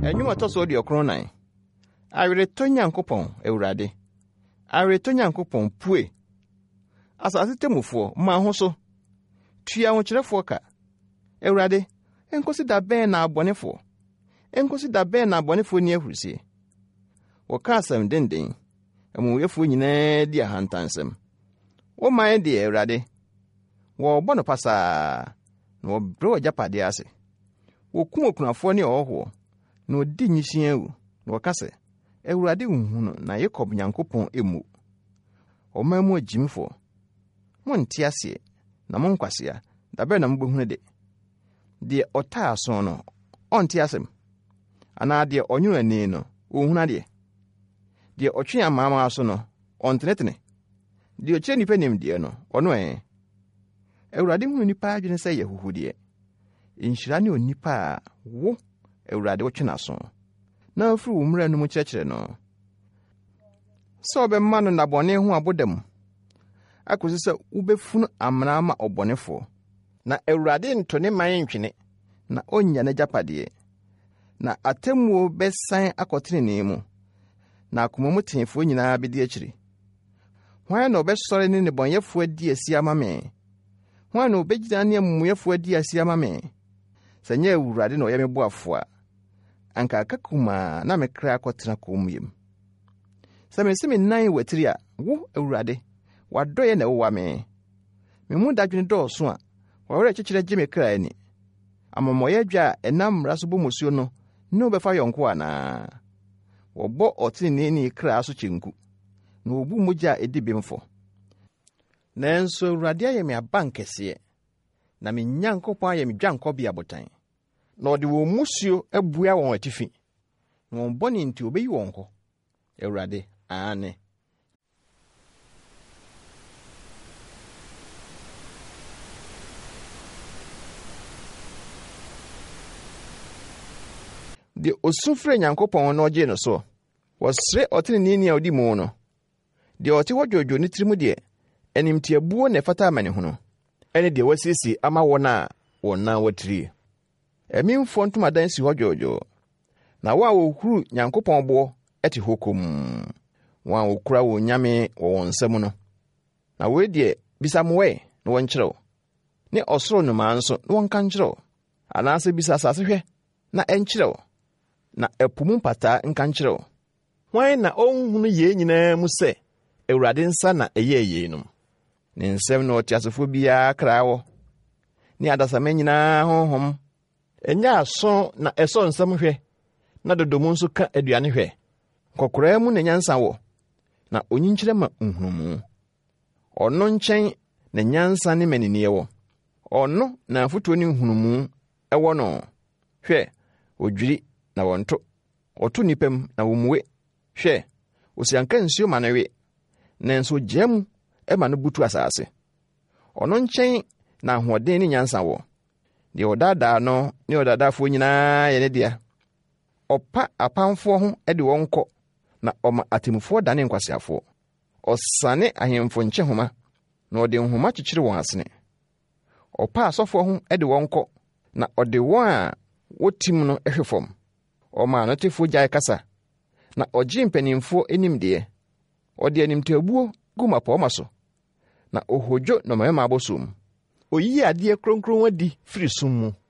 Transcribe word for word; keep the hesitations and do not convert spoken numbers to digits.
Enwuma toso di okron nan. Awere to Nyankopon Ewurade. Awere to Nyankopon pue. Asase temufo ma ho so. Tua ho kyerefo ka. Ewurade, enkosi da ben na abonefo. Enkosi da ben na abonefo ni ahurusie. Wo ka asem denden. Amuyefo nyina di ahantansem. Wo man di Ewurade. Wo bono pasa. No bro japade ase. Wo kumo kunafo ni oho. No di nyisien wu. No kase. Ewurade hunhunu na Yakob Nyankopon emu. O mamu ajimfo. Mon tiase na mon kwasea. Dabe na mbohunu de. De ota aso no on tiasem. Ana de onyu ani no ohuna de. De otwe amama aso no on tenetene. De oche nipa nim de no ono en. Ewurade hunu nipa adwene sɛ yehuhu de. Inhyira ne onipa wo Ewurade wo twena so. Na afuru wo mra no mu kyerɛkyerɛ no. Sɛ obɛma no nabɔne ho abodam. Akosi sɛ wobɛfunu amana ma ɔbɔnefo. Na Ewurade ntone man ntwene. Na onya na japade. Na atemmuo bɛsan akɔtene mu. Na akomamu tenfo nyinaa bedi akyiri. Hwan na obɛsɔre ne nebɔnyɛfo adi asi ama me? Hwan na obɛgyina ne amumuyɛfo adi asi ama me? Sɛ nyɛ Ewurade na ɔyɛ me boafo a, anka akakuma na me kra akɔtena komuyem. Sɛ me se me nan watiri a, wo Ewurade, wadɔyɛ na wo wa me. Me mu dadwene dɔɔso a, wawere kyekyere gye me kra ani. Amamɔyɛ dwa a ɛnam mmara so bɔ musuo no, ne obɛfa yɔnko ana. Wɔbɔ ɔtene ne kra so kyenku. Na obu mogya edi bemfo. Nanso Ewurade ayɛ me abankɛseɛ. Na me Nyankopɔn ayɛ me dwankɔbea botan. Na ɔde wɔn musuo abua wɔn atifi. Na wɔn bɔne nti obeyi wɔn hɔ. Ewurade ane. De osufre Nyankopɔn no gye no so. Wɔsre ɔtene ni a odi mu no. De ɔte wɔdwodwo ne tirimu de enimtiabuo ne fata amane hono. Ene de wasisi ama wona wona watiri. Emimfo ntomadan si wɔdwodwo. Na wa wo huru Nyankopɔn bo eti hokom. Wa wo kura wo nyame wo nsɛm no. Na we de bisamwe no wonkyerɛw. Ne ɔsoro no ma nso no wonka nkyerɛw. Anaase bisa asase hwɛ na ɛnkyerɛw. Na epumu pata nka nkyerɛw. Hwan na onhunu ye nyinaa mu sɛ Ewurade nsa na ɛyɛ yeenum. Ne nsɛm no ɔtiasefo biara krawo. Ni adasame nyinaa honhom. Enya aso na ɛsɔ nsɛm hwɛ. Na dodomu nso ka aduane hwɛ. Kokora mu na nyansa wɔ. Na onyinkyerɛ ma nhunu. Ɔno nkyɛn na nyansa ne maniniye wɔ. Ɔno na afoto ne nhunu ɛwɔ no. Hwɛ, odwiri na wonto. Oto nipem na womwe. Hwɛ, osianka nsuo manawe. Nanso gyam ema no butu asase. Ɔno nkyɛn na ahoɔden ne nyansa wɔ. De ɔdada no ne ɔdadafo nyinaa yɛ ne dia. Ɔpa apamfo ho de wɔn kɔ na ɔma atemufo dane nkwasiafo. Ɔsane ahemfo nkyɛ homa na ɔde nhoma kyekyere wɔn asene. Ɔpa asɔfo ho de wɔn kɔ na ɔde wɔn a wotim no ehwefom. Ɔma anotefo gyae kasa na ɔgye mpanimfo enim de. Ɔde animtiabuo gu mapɔma so na ohodwo no mema abosom. Oyi ade kronkron wadi firi sum mu.